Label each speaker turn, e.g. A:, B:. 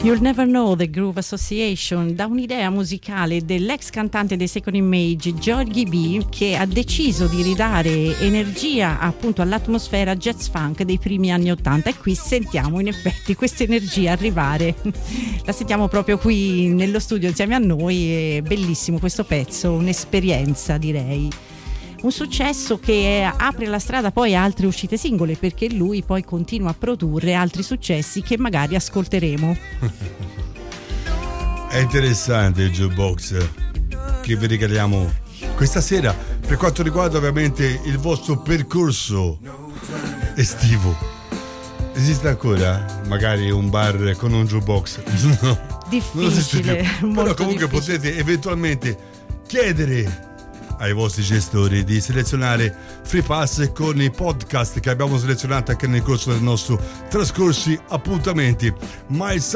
A: You'll Never Know, The Groove Association, da un'idea musicale dell'ex cantante dei Second Image, Georgie B, che ha deciso di ridare energia appunto all'atmosfera jazz funk dei primi anni '80, e qui sentiamo in effetti questa energia arrivare. La sentiamo proprio qui nello studio insieme a noi, è bellissimo questo pezzo, un'esperienza direi. Un successo che apre la strada poi a altre uscite singole, perché lui poi continua a produrre altri successi che magari ascolteremo.
B: È interessante il jukebox che vi regaliamo questa sera per quanto riguarda ovviamente il vostro percorso estivo. Esiste ancora magari un bar con un jukebox? No,
A: Difficile,
B: non però comunque
A: difficile.
B: potete eventualmente chiedere ai vostri gestori di selezionare Free Pass con i podcast che abbiamo selezionato anche nel corso del nostro trascorsi appuntamenti. Ma il